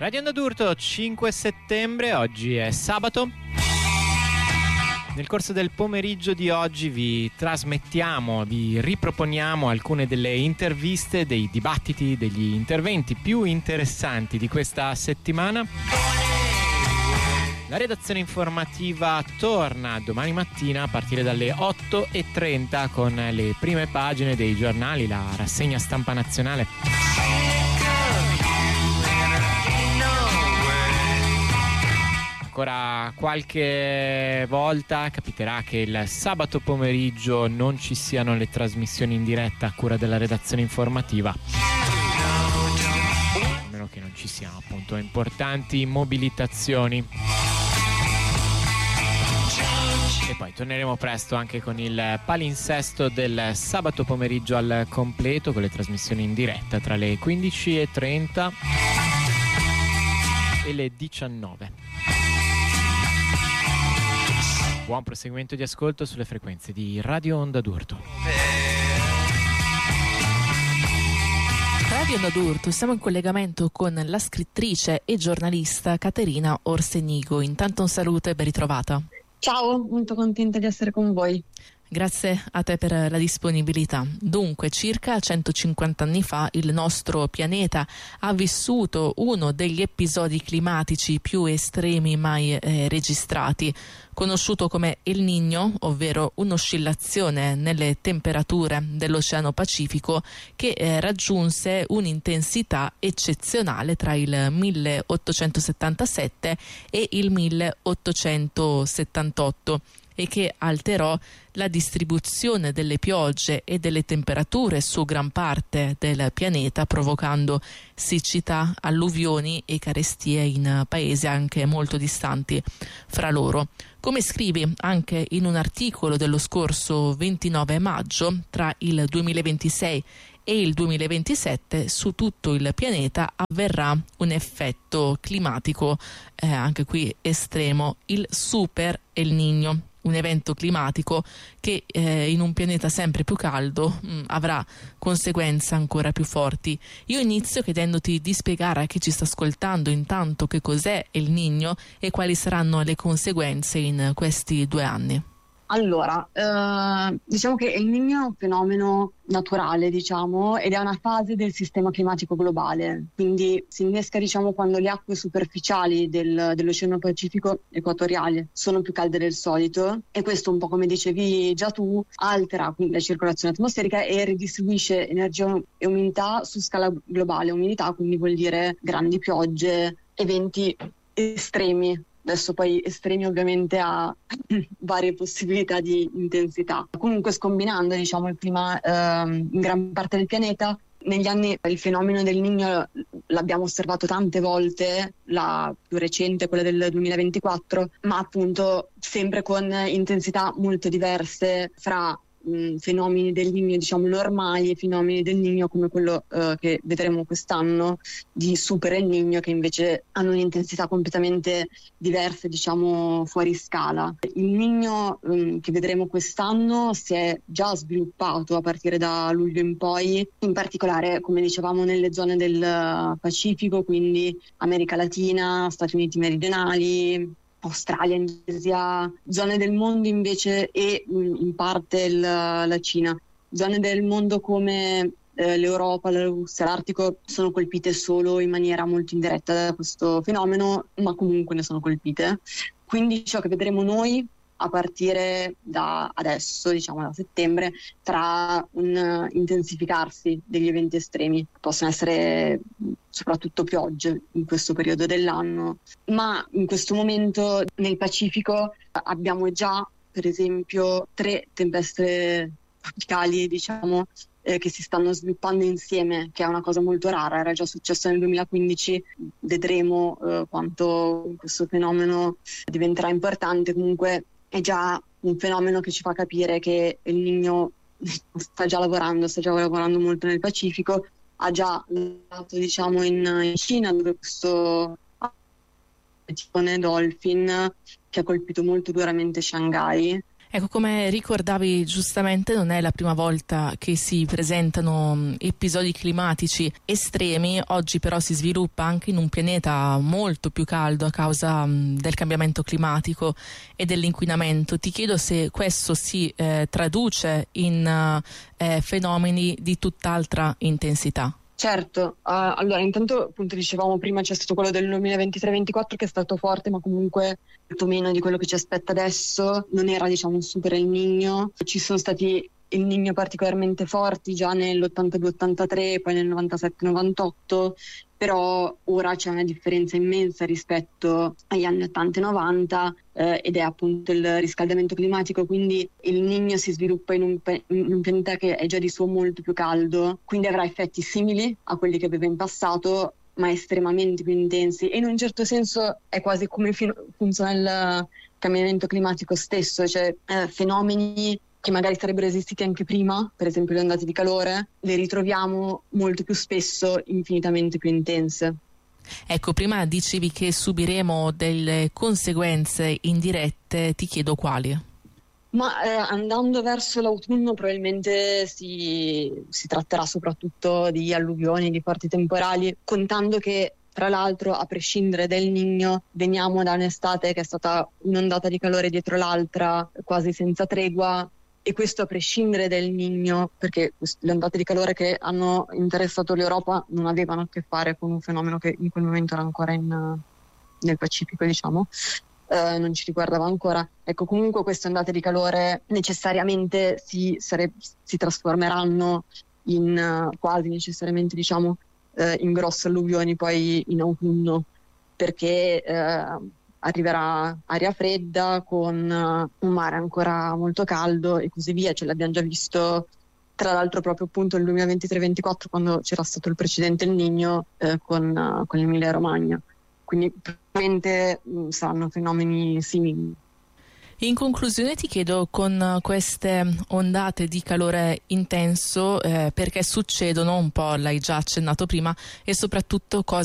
Radio Onda d'Urto, 5 settembre, oggi è sabato. Nel corso del pomeriggio di oggi vi riproponiamo alcune delle interviste, dei dibattiti, degli interventi più interessanti di questa settimana. La redazione informativa torna domani mattina a partire dalle 8:30 con le prime pagine dei giornali, la rassegna stampa nazionale. Ancora qualche volta capiterà che il sabato pomeriggio non ci siano le trasmissioni in diretta a cura della redazione informativa, a meno che non ci siano appunto importanti mobilitazioni. E poi torneremo presto anche con il palinsesto del sabato pomeriggio al completo, con le trasmissioni in diretta tra le 15:30 e le 19. Buon proseguimento di ascolto sulle frequenze di Radio Onda d'Urto. Radio Onda d'Urto, siamo in collegamento con la scrittrice e giornalista Caterina Orsenigo. Intanto un saluto e ben ritrovata. Ciao, molto contenta di essere con voi. Grazie a te per la disponibilità. Dunque, circa 150 anni fa il nostro pianeta ha vissuto uno degli episodi climatici più estremi mai registrati, conosciuto come El Niño, ovvero un'oscillazione nelle temperature dell'Oceano Pacifico che raggiunse un'intensità eccezionale tra il 1877 e il 1878 e che alterò la distribuzione delle piogge e delle temperature su gran parte del pianeta, provocando siccità, alluvioni e carestie in paesi anche molto distanti fra loro. Come scrivi anche in un articolo dello scorso 29 maggio, tra il 2026 e il 2027 su tutto il pianeta avverrà un effetto climatico, anche qui estremo, il Super El Niño. Un evento climatico che in un pianeta sempre più caldo avrà conseguenze ancora più forti. Io inizio chiedendoti di spiegare a chi ci sta ascoltando intanto che cos'è El Niño e quali saranno le conseguenze in questi 2 anni. Allora, diciamo che El Niño è un fenomeno naturale, diciamo, ed è una fase del sistema climatico globale, quindi si innesca, diciamo, quando le acque superficiali dell'Oceano Pacifico equatoriale sono più calde del solito, e questo, un po' come dicevi già tu, altera quindi la circolazione atmosferica e ridistribuisce energia e umidità su scala globale. Umidità quindi vuol dire grandi piogge, eventi estremi. Adesso poi estremi ovviamente ha varie possibilità di intensità. Comunque, scombinando, diciamo, il clima in gran parte del pianeta, negli anni il fenomeno del Niño l'abbiamo osservato tante volte, la più recente, quella del 2024, ma appunto sempre con intensità molto diverse fra fenomeni del Niño, diciamo, normali, e fenomeni del Niño come quello che vedremo quest'anno di Super El Niño, che invece hanno un'intensità completamente diversa, diciamo fuori scala. Il Niño che vedremo quest'anno si è già sviluppato a partire da luglio in poi, in particolare, come dicevamo, nelle zone del Pacifico, quindi America Latina, Stati Uniti meridionali, Australia, Indonesia, zone del mondo invece, e in parte la Cina. Zone del mondo come l'Europa, la Russia, l'Artico sono colpite solo in maniera molto indiretta da questo fenomeno, ma comunque ne sono colpite. Quindi ciò che vedremo noi a partire da adesso, diciamo da settembre, tra un intensificarsi degli eventi estremi. Possono essere soprattutto piogge in questo periodo dell'anno, ma in questo momento nel Pacifico abbiamo già, per esempio, 3 tempeste tropicali, diciamo, che si stanno sviluppando insieme, che è una cosa molto rara. Era già successo nel 2015, vedremo quanto questo fenomeno diventerà importante. Comunque è già un fenomeno che ci fa capire che Il Niño sta già lavorando molto nel Pacifico. Ha già lavorato, diciamo, in Cina, dove questo tifone Dolphin, che ha colpito molto duramente Shanghai, Ecco, come ricordavi giustamente, non è la prima volta che si presentano episodi climatici estremi. Oggi però si sviluppa anche in un pianeta molto più caldo a causa del cambiamento climatico e dell'inquinamento. Ti chiedo se questo si traduce in fenomeni di tutt'altra intensità. Certo, allora intanto appunto dicevamo prima c'è stato quello del 2023-24 che è stato forte, ma comunque molto meno di quello che ci aspetta adesso. Non era un super El Niño, ci sono stati El Niño particolarmente forti già nell'82-83, poi nel 97-98, però ora c'è una differenza immensa rispetto agli anni 80 e 90 ed è appunto il riscaldamento climatico, quindi il Niño si sviluppa in un pianeta che è già di suo molto più caldo, quindi avrà effetti simili a quelli che aveva in passato, ma estremamente più intensi, e in un certo senso è quasi come funziona il cambiamento climatico stesso, cioè fenomeni che magari sarebbero esistiti anche prima, per esempio le ondate di calore, le ritroviamo molto più spesso, infinitamente più intense. Ecco, prima dicevi che subiremo delle conseguenze indirette, ti chiedo quali. Ma andando verso l'autunno probabilmente si tratterà soprattutto di alluvioni, di forti temporali, contando che tra l'altro, a prescindere dal Niño, veniamo da un'estate che è stata un'ondata di calore dietro l'altra, quasi senza tregua. E questo a prescindere dal Niño, perché le ondate di calore che hanno interessato l'Europa non avevano a che fare con un fenomeno che in quel momento era ancora nel Pacifico, non ci riguardava ancora. Ecco, comunque queste ondate di calore necessariamente si trasformeranno quasi necessariamente, in grosse alluvioni poi in autunno, perché arriverà aria fredda con un mare ancora molto caldo e così via. Ce l'abbiamo già visto tra l'altro proprio appunto nel 2023-24 quando c'era stato il precedente El Niño con l'Emilia Romagna. Quindi probabilmente saranno fenomeni simili. In conclusione ti chiedo, con queste ondate di calore intenso, perché succedono, un po' l'hai già accennato prima, e soprattutto cosa